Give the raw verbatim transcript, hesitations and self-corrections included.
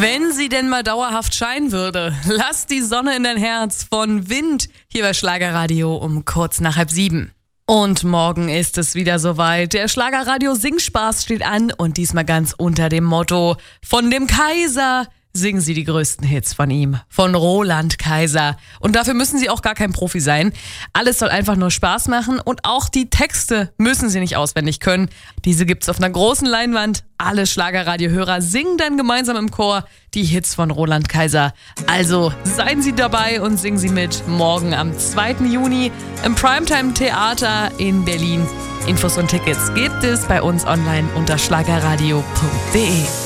Wenn sie denn mal dauerhaft scheinen würde. Lass die Sonne in dein Herz von Wind hier bei Schlagerradio um kurz nach halb sieben. Und morgen ist es wieder soweit. Der Schlagerradio Singspaß steht an und diesmal ganz unter dem Motto: Von dem Kaiser singen Sie die größten Hits von ihm, von Roland Kaiser. Und dafür müssen Sie auch gar kein Profi sein. Alles soll einfach nur Spaß machen und auch die Texte müssen Sie nicht auswendig können. Diese gibt's auf einer großen Leinwand. Alle Schlagerradiohörer singen dann gemeinsam im Chor die Hits von Roland Kaiser. Also seien Sie dabei und singen Sie mit morgen am zweiten Juni im Primetime Theater in Berlin. Infos und Tickets gibt es bei uns online unter schlagerradio punkt de.